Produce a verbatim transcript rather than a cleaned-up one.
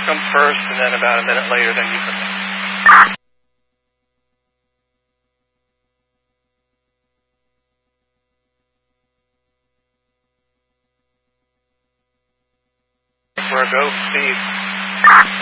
come first, and then about a minute later, then you come in. For a go, Steve.